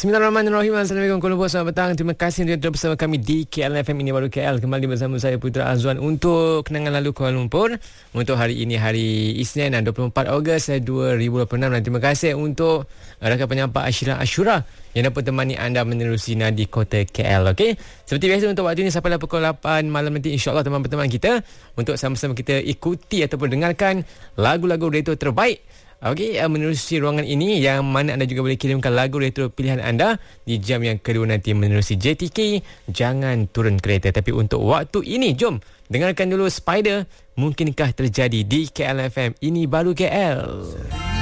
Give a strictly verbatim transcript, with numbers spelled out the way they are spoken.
Bismillahirrahmanirrahim. Assalamualaikum Kuala Lumpur. Selamat petang. Terima kasih untuk terus bersama kami di K L F M. Ini baru K L. Kembali bersama saya Putra Azwan untuk kenangan lalu Kuala Lumpur. Untuk hari ini hari Isnin dua puluh empat Ogos dua ribu dua puluh enam. Dan terima kasih untuk rakan penyampai Ashira Ashura yang dapat temani anda menerusi nadi kota K L. Okey. Seperti biasa untuk waktu ini sampailah pukul lapan malam nanti, insya-Allah teman-teman kita untuk sama-sama kita ikuti ataupun dengarkan lagu-lagu retro terbaik. Okey, menerusi ruangan ini yang mana anda juga boleh kirimkan lagu retro pilihan anda di jam yang kedua nanti menerusi J T K. Jangan turun kereta. Tapi untuk waktu ini, jom dengarkan dulu Spider, Mungkinkah Terjadi di K L F M. Ini baru K L.